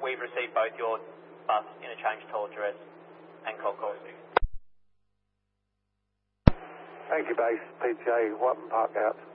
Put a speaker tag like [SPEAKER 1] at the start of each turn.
[SPEAKER 1] we've received both your bus interchange toll address and call calls.
[SPEAKER 2] Thank you, base. PTA, Whiteman Park out.